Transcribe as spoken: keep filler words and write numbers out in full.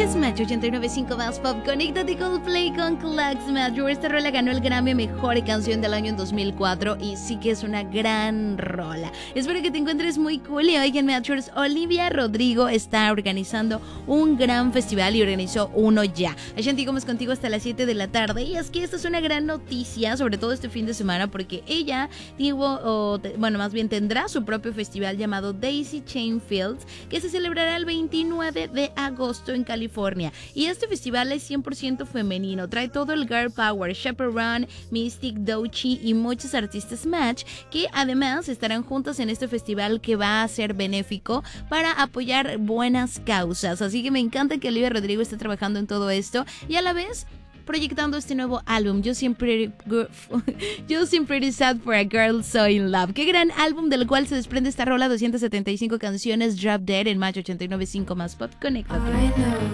Escuchas Match ochenta y nueve punto cinco más Pop. Conéctate con Play con Clax Match. Esta rola ganó el Grammy a Mejor Canción del Año en dos mil cuatro y sí que es una gran rola. Espero que te encuentres muy cool. Y hoy en Matchers, Olivia Rodrigo está organizando un gran festival y organizó uno ya. Ashanti, como es contigo hasta las siete de la tarde. Y es que esta es una gran noticia, sobre todo este fin de semana, porque ella tuvo, o, bueno, más bien tendrá su propio festival llamado Daisy Chain Fields, que se celebrará el veintinueve de agosto en California. Y este festival es cien por ciento femenino, trae todo el girl power, Chaperone, Mystic, Doechii y muchos artistas Match, que además estarán juntas en este festival que va a ser benéfico para apoyar buenas causas. Así que me encanta que Olivia Rodrigo esté trabajando en todo esto y a la vez proyectando este nuevo álbum, Yo Siempre Yo Siempre Sad for a Girl So In Love. Qué gran álbum del cual se desprende esta rola, doscientas setenta y cinco canciones, Drop Dead en Match ochenta y nueve punto cinco más Pop. Conéctate.